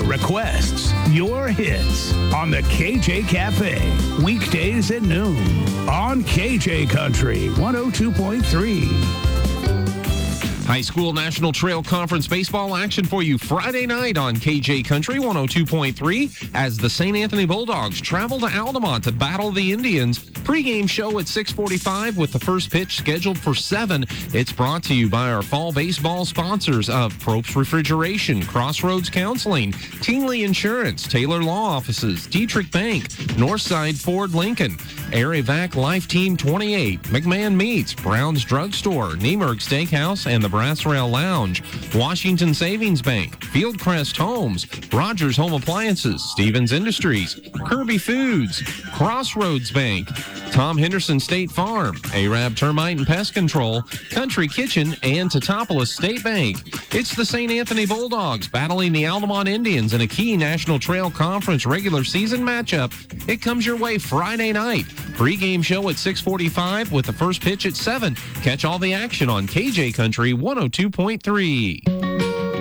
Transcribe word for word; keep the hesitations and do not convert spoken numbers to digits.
requests, your hits on the K J Cafe. Weekdays at noon on K J Country one oh two point three. High School National Trail Conference baseball action for you Friday night on K J Country one oh two point three as the Saint Anthony Bulldogs travel to Altamont to battle the Indians. Pre-game show at six forty-five with the first pitch scheduled for seven. It's brought to you by our fall baseball sponsors of Probst Refrigeration, Crossroads Counseling, Teenley Insurance, Taylor Law Offices, Dietrich Bank, Northside Ford Lincoln, Air-Evac Life Team twenty-eight, McMahon Meats, Brown's Drugstore, Niemerg Steakhouse, and the Brass Rail Lounge, Washington Savings Bank, Fieldcrest Homes, Rogers Home Appliances, Stevens Industries, Kirby Foods, Crossroads Bank, Tom Henderson State Farm, Arab Termite and Pest Control, Country Kitchen, and Teutopolis State Bank. It's the Saint Anthony Bulldogs battling the Altamont Indians in a key National Trail Conference regular season matchup. It comes your way Friday night. Pre-game show at six forty-five with the first pitch at seven. Catch all the action on K J Country one oh two point three.